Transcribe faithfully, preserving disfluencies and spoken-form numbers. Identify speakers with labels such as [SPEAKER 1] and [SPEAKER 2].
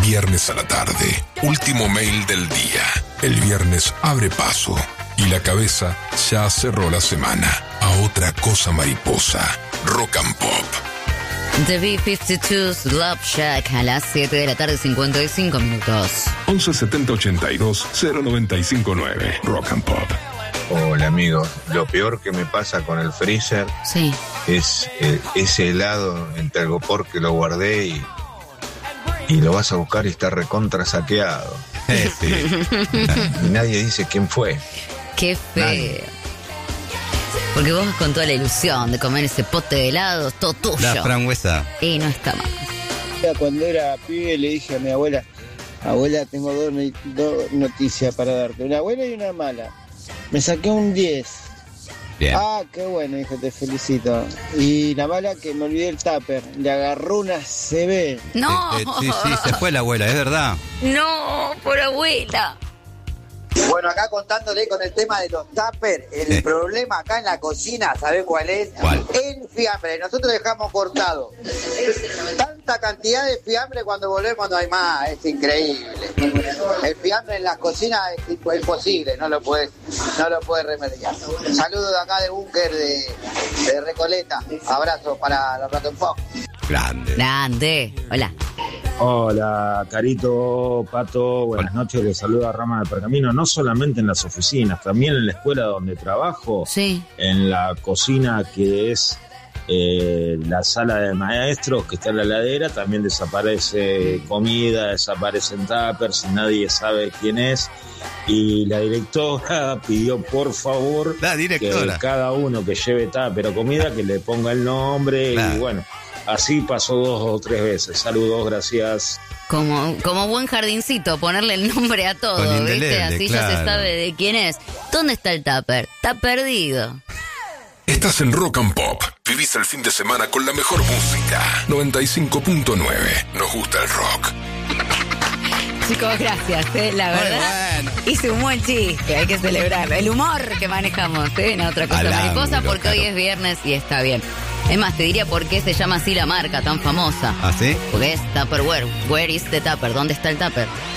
[SPEAKER 1] Viernes a la tarde, último mail del día. El viernes abre paso y la cabeza ya cerró la semana a otra cosa mariposa. Rock and Pop.
[SPEAKER 2] The B cincuenta y dos Love Shack a las siete de la tarde, cincuenta y cinco minutos.
[SPEAKER 1] once setenta ochenta y dos cero noventa y cinco nueve. Rock and Pop.
[SPEAKER 3] Hola amigo, lo peor que me pasa con el freezer
[SPEAKER 2] sí.
[SPEAKER 3] es eh, ese helado en Telgopor que lo guardé y, y lo vas a buscar y está recontra saqueado.
[SPEAKER 4] Eh, sí.
[SPEAKER 3] Y nadie dice quién fue.
[SPEAKER 2] Qué feo. Nadie. Porque vos con toda la ilusión de comer ese pote de helado, todo tuyo.
[SPEAKER 4] La frangüesa.
[SPEAKER 2] Y no está mal.
[SPEAKER 5] Cuando era pibe le dije a mi abuela, abuela, tengo dos, dos noticias para darte, una buena y una mala. Me saqué un diez.
[SPEAKER 4] Bien.
[SPEAKER 5] Ah, qué bueno, hijo, te felicito. Y la mala que me olvidé el tupper, le agarró una C B.
[SPEAKER 2] No.
[SPEAKER 4] Eh, eh, sí, sí, se fue la abuela, es verdad.
[SPEAKER 2] No, por abuela.
[SPEAKER 6] Bueno, acá contándole con el tema de los tuppers, el
[SPEAKER 4] Sí.
[SPEAKER 6] problema acá en la cocina, ¿sabés cuál es?
[SPEAKER 4] ¿Cuál?
[SPEAKER 6] El fiambre, nosotros dejamos cortado tanta cantidad de fiambre, cuando volvemos no hay más, es increíble. El fiambre en las cocinas es imposible, no lo puedes, no lo puedes remediar. Saludos de acá de Búnker de, de Recoleta, abrazo para los Rock and Pop.
[SPEAKER 4] Grande.
[SPEAKER 2] Grande. Hola.
[SPEAKER 7] Hola, Carito, Pato, buenas
[SPEAKER 4] Hola.
[SPEAKER 7] noches, les saluda Rama de Pergamino, no solamente en las oficinas, también en la escuela donde trabajo,
[SPEAKER 2] Sí.
[SPEAKER 7] en la cocina que es eh, la sala de maestros que está en la heladera, también desaparece comida, desaparecen tuppers, nadie sabe quién es, y la directora pidió por favor
[SPEAKER 4] La directora.
[SPEAKER 7] que cada uno que lleve tupper o comida que le ponga el nombre,
[SPEAKER 4] Claro.
[SPEAKER 7] y bueno, así pasó dos o tres veces. Saludos, gracias.
[SPEAKER 2] Como, como buen jardincito, ponerle el nombre a todo,
[SPEAKER 4] Con
[SPEAKER 2] ¿viste?
[SPEAKER 4] indeleble,
[SPEAKER 2] Así ya se
[SPEAKER 4] claro.
[SPEAKER 2] sabe de quién es. ¿Dónde está el tupper? Está perdido.
[SPEAKER 1] Estás en Rock and Pop. Vivís el fin de semana con la mejor música. noventa y cinco punto nueve. Nos gusta el rock.
[SPEAKER 2] Chicos, gracias, ¿eh? La
[SPEAKER 4] Muy
[SPEAKER 2] verdad.
[SPEAKER 4] bueno.
[SPEAKER 2] Hice un buen chiste, hay que celebrar. El humor que manejamos, ¿eh? En otra cosa
[SPEAKER 4] Al
[SPEAKER 2] mariposa,
[SPEAKER 4] ángulo,
[SPEAKER 2] porque hoy
[SPEAKER 4] claro.
[SPEAKER 2] es viernes y está bien. Es más, te diría por qué se llama así la marca tan famosa.
[SPEAKER 4] ¿Ah, sí?
[SPEAKER 2] Porque es Tupperware. Where is the Tupper? ¿Dónde está el Tupper?